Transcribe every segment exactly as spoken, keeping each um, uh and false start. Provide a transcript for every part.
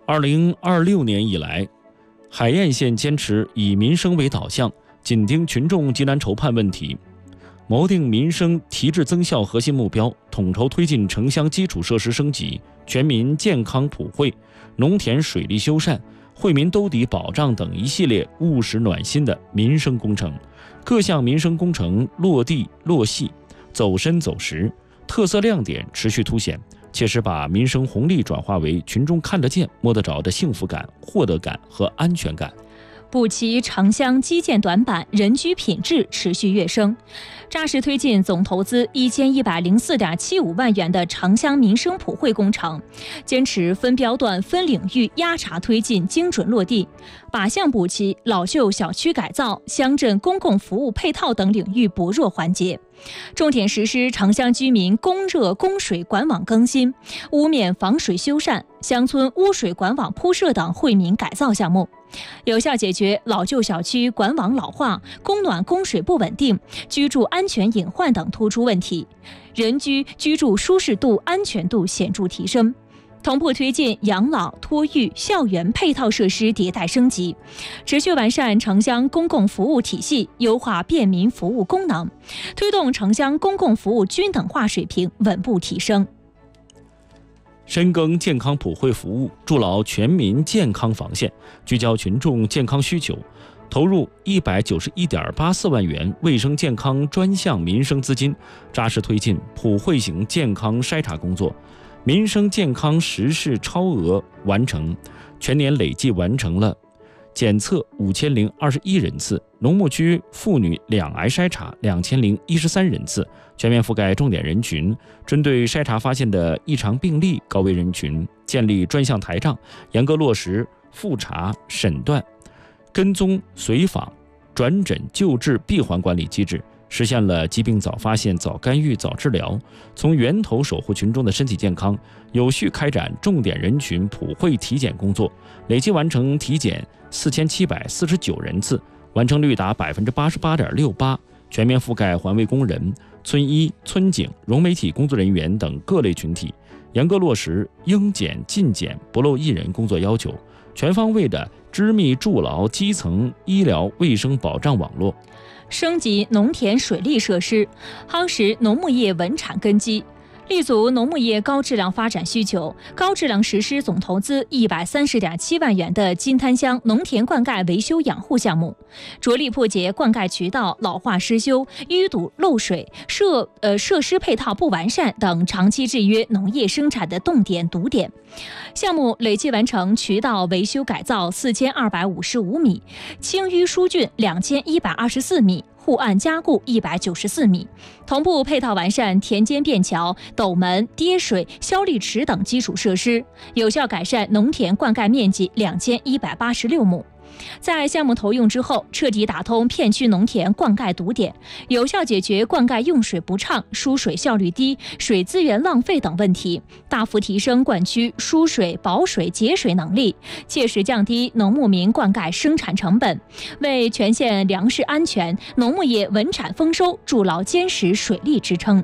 二零二六年以来，海晏县坚持以民生为导向，紧盯群众急难筹盼问题，谋定民生提质增效核心目标，统筹推进城乡基础设施升级、全民健康普惠、农田水利修缮、惠民兜底保障等一系列务实暖心的民生工程。各项民生工程落地落细，走深走实，特色亮点持续凸显，切实把民生红利转化为群众看得见、摸得着的幸福感、获得感和安全感。 补齐城乡基建短板，人居品质持续跃升，扎实推进总投资一千一百零四点七五万元的城乡民生普惠工程，坚持分标段、分领域压查推进，精准落地，靶向补齐老旧小区改造、乡镇公共服务配套等领域薄弱环节。重点实施城乡居民供热供水管网更新、屋面防水修缮、乡村污水管网铺设等惠民改造项目，有效解决老旧小区管网老化、供暖供水不稳定、居住安全隐患等突出问题，人居居住舒适度、安全度显著提升。同步推进养老、托育、校园配套设施迭代升级，持续完善城乡公共服务体系，优化便民服务功能，推动城乡公共服务均等化水平稳步提升。 深耕健康普惠服务，筑牢全民健康防线，聚焦群众健康需求，投入一百九十一点八四万元卫生健康专项民生资金，扎实推进普惠型健康筛查工作。民生健康实事超额完成，全年累计完成了检测五千零二十一人次，农牧区妇女两癌筛查两千零一十三人次，全面覆盖重点人群，针对筛查发现的异常病例高危人群，建立专项台账，严格落实复查、诊断、跟踪、随访、转诊、救治闭环管理机制，实现了疾病早发现、早干预、早治疗，从源头守护群众的身体健康，有序开展重点人群普惠体检工作，累计完成体检四千七百四十九人次，完成率达百分之八十八点六八，全面覆盖环卫工人、村医、村警、融媒体工作人员等各类群体，严格落实应检尽检、不漏一人工作要求，全方位的织密筑牢基层医疗卫生保障网络。 升级农田水利设施，夯实农牧业稳产根基，立足农牧业高质量发展需求，高质量实施总投资一百三十点七万元的金滩乡农田灌溉维修养护项目，着力破解灌溉渠道老化失修、淤堵漏水、设呃设施配套不完善等长期制约农业生产的冻点堵点。项目累计完成渠道维修改造四千二百五十五米，清淤疏浚两千一百二十四米，护岸加固一百九十四米，同步配套完善田间便桥、斗门、跌水、消砾池等基础设施，有效改善农田灌溉面积两千一百八十六亩。在项目投用之后，彻底打通片区农田灌溉堵点，有效解决灌溉用水不畅、输水效率低、水资源浪费等问题，大幅提升灌区输水、保水、节水能力，切实降低农牧民灌溉生产成本，为全县粮食安全、农牧业稳产丰收筑牢坚实水利支撑。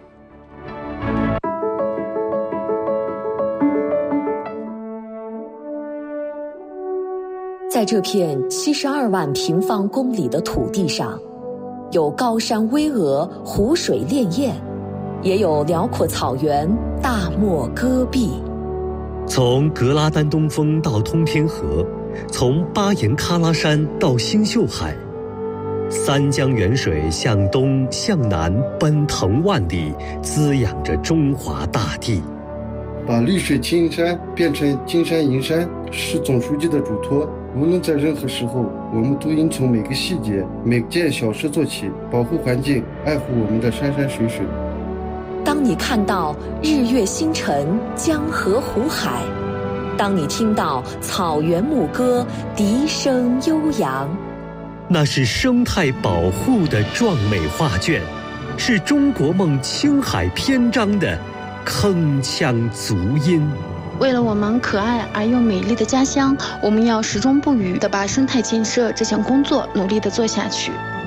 在这片七十二万平方公里的土地上，有高山巍峨、湖水潋滟，也有辽阔草原、大漠戈壁。 从格拉丹东峰到通天河，从巴颜喀拉山到星宿海，三江源水向东向南奔腾万里，滋养着中华大地。 把绿水青山变成金山银山是总书记的嘱托，无论在任何时候，我们都应从每个细节、每件小事做起，保护环境，爱护我们的山山水水。 当你看到日月星辰、江河湖海，当你听到草原牧歌、笛声悠扬， 那是生态保护的壮美画卷，是中国梦青海篇章的铿锵足音。 为了我们可爱而又美丽的家乡，我们要始终不渝地把生态建设这项工作努力地做下去。